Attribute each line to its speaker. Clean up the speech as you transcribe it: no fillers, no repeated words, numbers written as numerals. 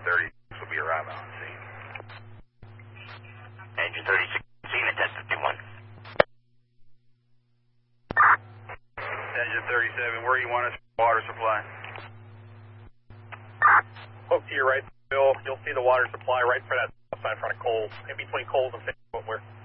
Speaker 1: 36 will be arriving on scene.
Speaker 2: Engine 36, seen at 1051.
Speaker 1: Engine 37, where you want us for water supply?
Speaker 3: Hook to your right, Bill. You'll see the water supply right for that sign in front of Coles, in between Coles and Footwear.